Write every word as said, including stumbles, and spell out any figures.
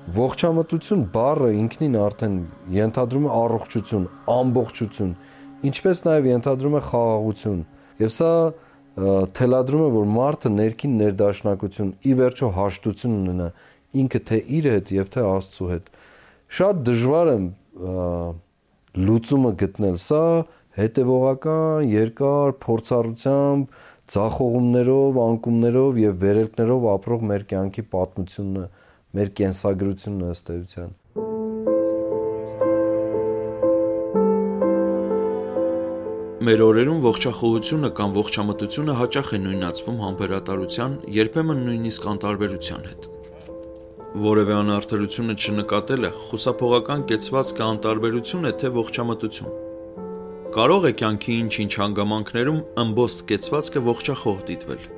Ողջամտություն բառը ինքնին արդեն ենթադրում է առողջություն, ամբողջություն, ինչպես նաև ենթադրում է խաղաղություն։ Եվ սա թելադրում է, որ մարդը ներքին ներդաշնակություն, ի վերջո հաշտություն ունենա ինքը թե իր հետ եւ թե Աստծո հետ։ Շատ դժվար է լուծումը գտնել, սա հետևողական, երկար փորձառությամբ, ձախողումներով, անկումներով եւ վերելքներով ապրող մեր կյանքի պատմությունն է, մեր կենսագրությունն ըստ էության։ Մեր օրերում ողջախոհությունը կամ ողջամտությունը հաճախ է նույնացվում համբերատարության, երբեմն նույնիսկ անտարբերության հետ։ Որևէ անարդարությունը չնկատելը խուսափողական կեցվածքը անտարբերություն է, թե ողջամտություն։ Կարող է կյանքի ինչ-ինչ հանգամանքներում ըմբոստ կեցվածքը ողջախոհ դիտվել։